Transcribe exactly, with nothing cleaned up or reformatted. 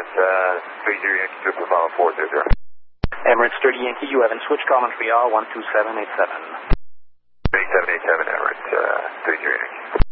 Emirates, uh, three zero Yankee two Blue Follow four zero zero. Emirates thirty Yankee, you have in switch call Montreal one two seven eight seven. eight seven eight seven Emirates, uh, three zero Yankee.